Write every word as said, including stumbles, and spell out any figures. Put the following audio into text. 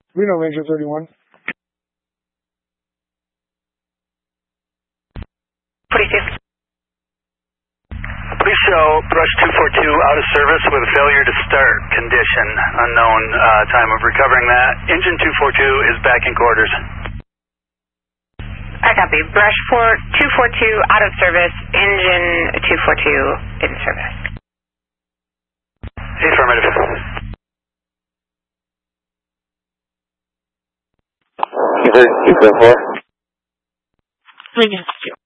Reno Ranger thirty-one. forty-two. Please show Brush two forty-two out of service with failure to start condition. Unknown uh, time of recovering that. Engine two forty-two is back in quarters. I copy. Brush two forty-two out of service. Engine two forty-two in service. Affirmative. two four four. Against you.